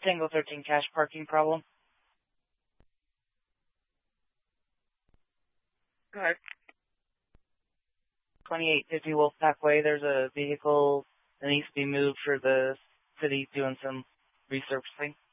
Tango 13 cash parking problem. Go ahead. 2850 Wolfpack Way. There's a vehicle that needs to be moved for the city doing some resurfacing.